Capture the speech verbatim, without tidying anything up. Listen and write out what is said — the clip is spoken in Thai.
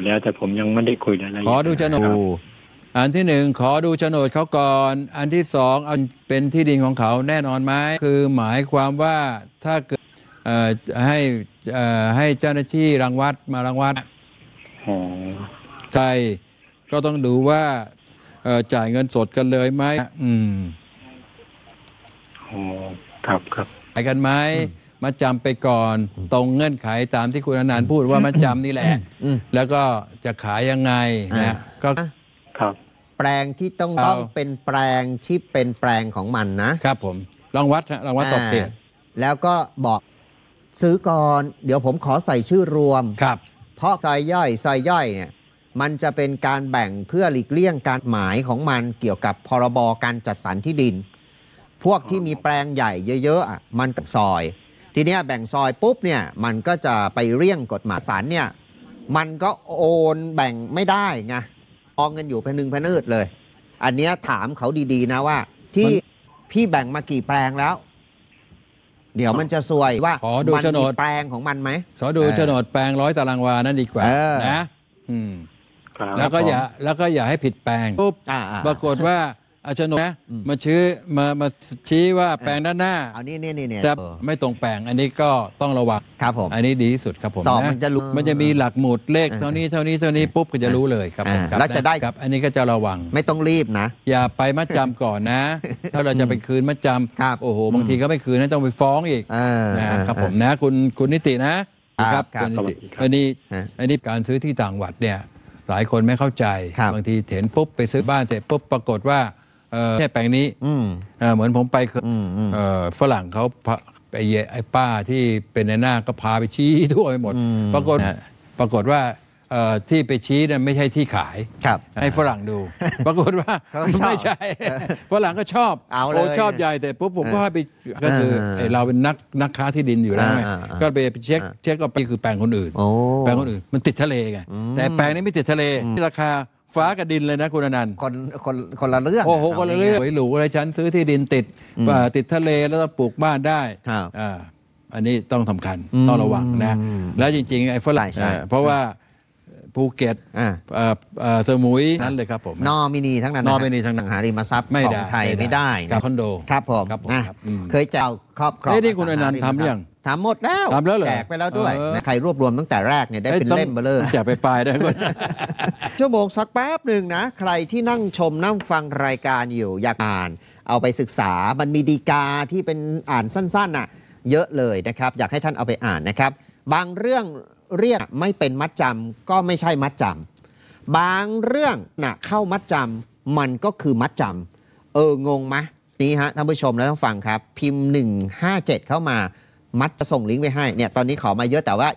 แล้ว แต่ผมยังไม่ได้คุยรายละเอียดขอดูโฉนดอันที่หนึ่งขอดูโฉนดเขาก่อนอันที่สองอันเป็นที่ดินของเขาแน่นอนไหมคือหมายความว่าถ้าเกิดให้ให้เจ้าหน้าที่รังวัดมารังวัดใช่ก็ต้องดูว่าจ่ายเงินสดกันเลยไหมอืมอ๋อครับครับจ่ายกันไหมมาจำไปก่อนตรงเงื่อนไขตามที่คุณอนันต์พูดว่ามาจำนี่แหละแล้วก็จะขายยังไงนะก็ครับแปลงที่ต้องต้องเป็นแปลงที่เป็นแปลงของมันนะครับผมรางวัดรางวัดตกเขตแล้วก็บอกซื้อก่อนเดี๋ยวผมขอใส่ชื่อรวมครับเพราะซอยย่อยซอยย่อยเนี่ยมันจะเป็นการแบ่งเพื่อหลีกเลี่ยงการหมายของมันเกี่ยวกับพรบการจัดสรรที่ดินพวกที่มีแปลงใหญ่เยอะๆอ่ะมันกับซอยทีเนี้ยแบ่งซอยปุ๊บเนี่ยมันก็จะไปเรี่ยงกฎหมายศาลเนี่ยมันก็โอนแบ่งไม่ได้ไงอองเงินอยู่พนึงพนืดเลยอันเนี้ยถามเขาดีๆนะว่าที่พี่แบ่งมากี่แปลงแล้วเดี๋ยวมันจะซวยว่ามันมีแปลงของมันไหมขอดูโฉนดแปลงร้อยตารางวานั่นดีกว่านะอืมแล้วก็อย่าแล้วก็อย่าให้ผิดแปลงปุ๊บปรากฏว่าเอาโฉนดนะมาชี้มามาชี้ว่าแปลงด้านหน้าเอานี่นี่นี่แต่ไม่ตรงแปลงอันนี้ก็ต้องระวังครับผมอันนี้ดีที่สุดครับผมสอบมันจะรู้มันจะมีหลักหมุดเลขเท่านี้เท่านี้เท่านี้ปุ๊บก็จะรู้เลยครับผมแล้วจะได้ครับอันนี้ก็จะระวังไม่ต้องรีบนะอย่าไปมัดจำก่อนนะถ้าเราจะไปคืนมัดจำโอ้โหบางทีก็ไม่คืนนะต้องไปฟ้องอีกนะครับผมนะคุณคุณนิตินะครับคุณนิติอันนี้อันนี้การซื้อที่ต่างจังหวัดเนี่ยหลายคนไม่เข้าใจบางทีเห็นปุ๊บไปซื้อบ้านเสร็จปุ๊บปรากฏว่าแค่แปลงนี้เหมือนผมไปฝรั่งเขาไอ้ไอ้ป้าที่เป็นในหน้าก็พาไปชี้ทั่วไปหมดปรากฏปรากฏว่าที่ไปชี้นั้นไม่ใช่ที่ขายให้ฝรั่งดูปรากฏว่าไม่ใช่ฝรั่งก็ชอบโอ้ชอบใหญ่แต่ปุ๊บผมก็ให้ไปก็คือเราเป็นนักนักค้าที่ดินอยู่แล้วไงก็ไปเช็คเช็คก็ไปคือแปลงคนอื่นแปลงคนอื่นมันติดทะเลไงแต่แปลงนี้ไม่ติดทะเลราคาฟ้ากับดินเลยนะคุณอนันต์คนคนคนละเรื่องโอ้โหคนละเรื่องหรูอะไรฉันซื้อที่ดินติดติดทะเลแล้วต้องปลูกบ้านได้อ่าอันนี้ต้องสำคัญต้องระวังนะแล้วจริงๆไอ้ฝรั่งเพราะว่าภูเก็ตสมุยนั่นเลยครับผมนอมินีทั้งนั้นนอมินีทั้งนั้นหาริมทรัพย์ของไทยไม่ได้กับคอนโดครับผมเคยเจ้าครอบครองนี่คุณอนันต์ทำยังทำหมดแล้วทำแล้วเหรอแจกไปแล้วด้วยใครรวบรวมตั้งแต่แรกเนี่ยได้เป็นเล่มเบลอแจกไปปลายได้ก่อนชั่วโมงสักแป๊บหนึ่งนะใครที่นั่งชมนั่งฟังรายการอยู่อยากอ่านเอาไปศึกษามันมีดีกาที่เป็นอ่านสั้นๆน่ะเยอะเลยนะครับอยากให้ท่านเอาไปอ่านนะครับบางเรื่องเรียกไม่เป็นมัดจำก็ไม่ใช่มัดจำบางเรื่องน่ะเข้ามัดจำมันก็คือมัดจำเอองงไหมนี่ฮะท่านผู้ชมแล้วต้องฟังครับพิมพ์หนึ่งห้าเจ็ดเข้ามามัดจะส่งลิงก์ไปให้เนี่ยตอนนี้ขอมาเยอะแต่ว่า